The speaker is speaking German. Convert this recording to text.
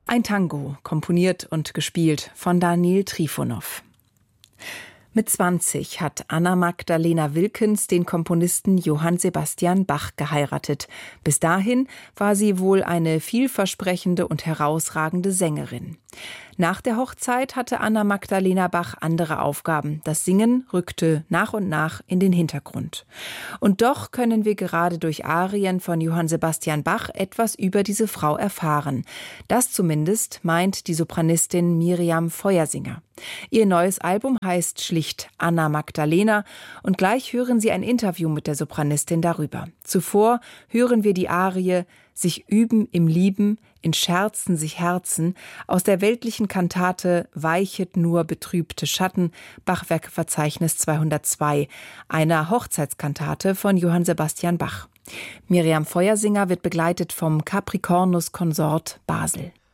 Ein Tango, komponiert und gespielt von Daniel Trifonow. Mit 20 hat Anna Magdalena Wilckens den Komponisten Johann Sebastian Bach geheiratet. Bis dahin war sie wohl eine vielversprechende und herausragende Sängerin. Nach der Hochzeit hatte Anna Magdalena Bach andere Aufgaben. Das Singen rückte nach und nach in den Hintergrund. Und doch können wir gerade durch Arien von Johann Sebastian Bach etwas über diese Frau erfahren. Das zumindest meint die Sopranistin Miriam Feuersinger. Ihr neues Album heißt schlicht Anna Magdalena und gleich hören Sie ein Interview mit der Sopranistin darüber. Zuvor hören wir die Arie Sich üben im Lieben, in Scherzen sich Herzen aus der weltlichen Kantate Weichet nur betrübte Schatten, Bachwerkeverzeichnis 202, einer Hochzeitskantate von Johann Sebastian Bach. Miriam Feuersinger wird begleitet vom Capricornus Consort Basel.